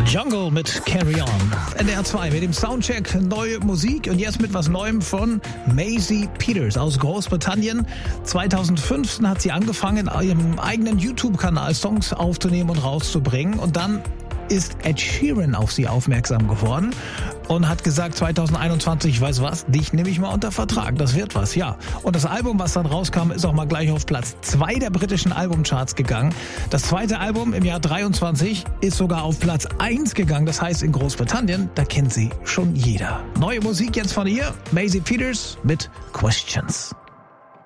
Jungle mit Carry On. NDR 2 mit dem Soundcheck, neue Musik und jetzt mit was Neuem von Maisie Peters aus Großbritannien. 2015 hat sie angefangen, in ihrem eigenen YouTube-Kanal Songs aufzunehmen und rauszubringen und dann ist Ed Sheeran auf sie aufmerksam geworden und hat gesagt, 2021, weißt du was, dich nehme ich mal unter Vertrag, das wird was, ja. Und das Album, was dann rauskam, ist auch mal gleich auf Platz 2 der britischen Albumcharts gegangen. Das zweite Album im Jahr 23 ist sogar auf Platz 1 gegangen, das heißt in Großbritannien, da kennt sie schon jeder. Neue Musik jetzt von ihr, Maisie Peters mit Questions.